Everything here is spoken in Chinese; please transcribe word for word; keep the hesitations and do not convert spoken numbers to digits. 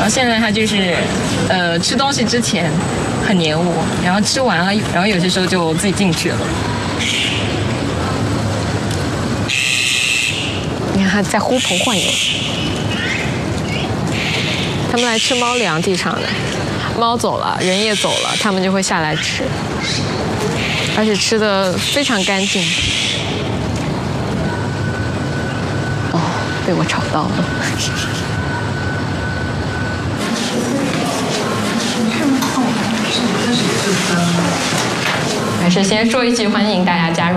后现在它就是，呃，吃东西之前很黏我，然后吃完了，然后有些时候就自己进去了。 你看它在呼朋唤友，他们来吃猫粮地上的，猫走了，人也走了，他们就会下来吃，而且吃的非常干净。哦，被我吵到了。还是先说一句，欢迎大家加入。